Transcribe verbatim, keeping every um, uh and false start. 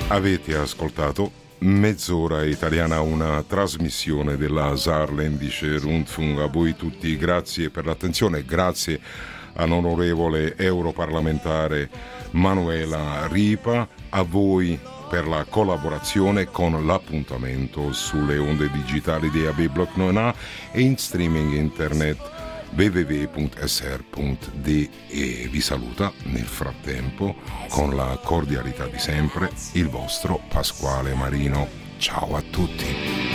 Avete ascoltato Mezz'ora Italiana, una trasmissione della Saarländische Rundfunk. A voi tutti grazie per l'attenzione, grazie all'onorevole europarlamentare Manuela Ripa, a voi per la collaborazione con l'appuntamento sulle onde digitali di A B Block nove A e in streaming internet w w w punto s r punto d e. Vi saluta nel frattempo con la cordialità di sempre il vostro Pasquale Marino. Ciao a tutti.